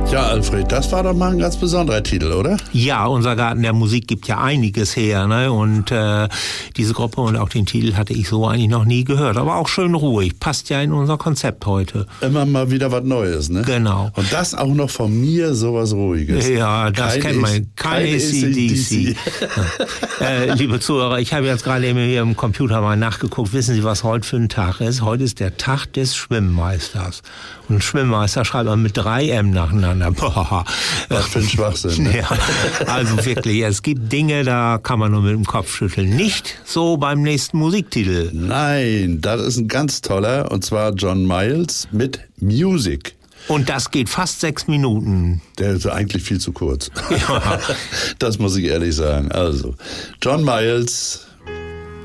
Ja, Alfred, das war doch mal ein ganz besonderer Titel, oder? Ja, unser Garten der Musik gibt ja einiges her, ne? Und diese Gruppe und auch den Titel hatte ich so eigentlich noch nie gehört. Aber auch schön ruhig, passt ja in unser Konzept heute. Immer mal wieder was Neues, ne? Genau. Und das auch noch von mir, sowas Ruhiges. Ja, das kennt man. Kein AC/DC. Liebe Zuhörer, ich habe jetzt gerade eben hier im Computer mal nachgeguckt. Wissen Sie, was heute für ein Tag ist? Heute ist der Tag des Schwimmmeisters. Und Schwimmmeister schreibt man mit 3 M nacheinander. Boah. Was für ein Schwachsinn. Ne? Ja, also wirklich, es gibt Dinge, da kann man nur mit dem Kopf schütteln. Nicht so beim nächsten Musiktitel. Nein, das ist ein ganz toller, und zwar John Miles mit Music. Und das geht fast 6 Minuten. Der ist eigentlich viel zu kurz. Ja. Das muss ich ehrlich sagen. Also, John Miles